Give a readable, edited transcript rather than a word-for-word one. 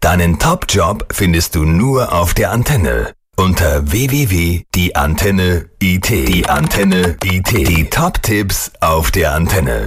Deinen Top-Job findest du nur auf der Antenne. Unter www.dieantenne.it. Die Top-Tipps auf der Antenne.